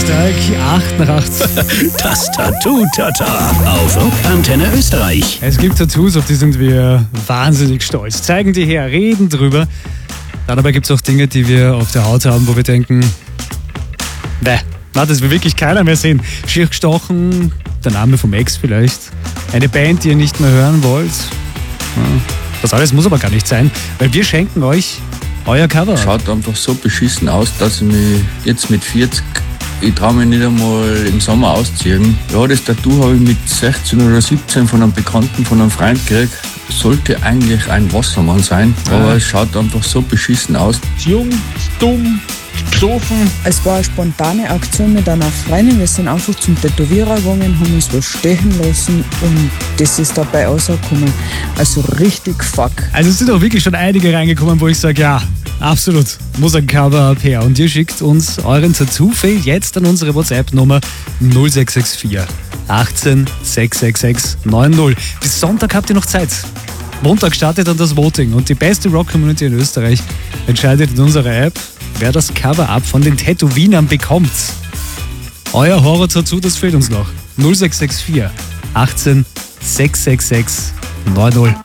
Österreich 88. Das Tattoo-Tata auf Antenne Österreich. Es gibt Tattoos, auf die sind wir wahnsinnig stolz. Zeigen die her, reden drüber. Dabei gibt es auch Dinge, die wir auf der Haut haben, wo wir denken, das will wirklich keiner mehr sehen. Schier gestochen, der Name vom Ex vielleicht. Eine Band, die ihr nicht mehr hören wollt. Das alles muss aber gar nicht sein, weil wir schenken euch euer Cover. Schaut einfach so beschissen aus, dass ich mich jetzt mit 40, ich traue mich nicht einmal im Sommer ausziehen. Ja, das Tattoo habe ich mit 16 oder 17 von einem Bekannten, von einem Freund gekriegt. Sollte eigentlich ein Wassermann sein, aber es schaut einfach so beschissen aus. Jung, dumm, gesoffen. Es war eine spontane Aktion mit einer Freundin. Wir sind einfach zum Tätowierer gegangen, haben uns was stechen lassen und das ist dabei rausgekommen. Also richtig fuck. Also es sind auch wirklich schon einige reingekommen, wo ich sage, ja, absolut, muss ein Cover her. Und ihr schickt uns euren Tattoo-Fail jetzt an unsere WhatsApp-Nummer 0664 18 666 90. Bis Sonntag habt ihr noch Zeit. Montag startet dann das Voting und die beste Rock-Community in Österreich entscheidet in unserer App, wer das Cover-Up von den Tätowienern bekommt. Euer Horror-Tattoo, das fehlt uns noch. 0664 18 666 90.